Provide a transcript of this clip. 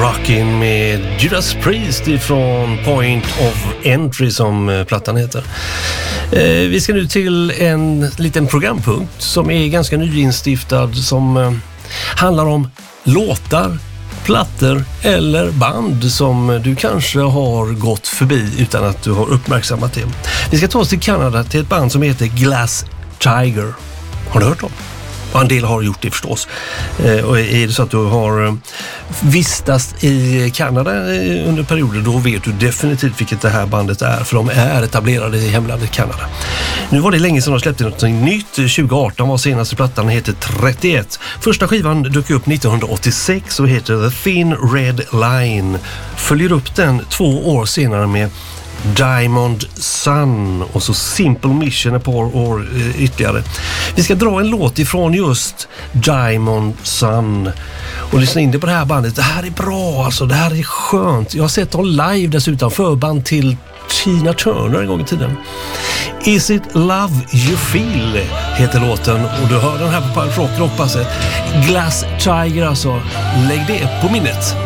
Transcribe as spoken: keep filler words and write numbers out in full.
Rockin' med Judas Priest ifrån Point of Entry som plattan heter. Eh, vi ska nu till en liten programpunkt som är ganska nyinstiftad som eh, handlar om låtar, plattor eller band som du kanske har gått förbi utan att du har uppmärksammat det. Vi ska ta oss till Kanada till ett band som heter Glass Tiger. Har du hört om? En del har gjort det förstås. Eh, och är det så att du har vistats i Kanada under perioder, då vet du definitivt vilket det här bandet är, för de är etablerade i hemlandet Kanada. Nu var det länge sedan de släppte något nytt. tjugo arton var senaste plattan, heter trettioett. Första skivan dök upp nittonhundraåttiosex och heter The Thin Red Line. Följer upp den två år senare med Diamond Sun och så Simple Mission ett par år eh, ytterligare. Vi ska dra en låt ifrån just Diamond Sun och lyssna in det på det här bandet. Det här är bra, alltså det här är skönt. Jag har sett dem live dessutom, förband till Tina Turner en gång i tiden. Is It Love You Feel heter låten och du hör den här på Pulp Rock Rockpasset. Glass Tiger alltså, lägg det på minnet.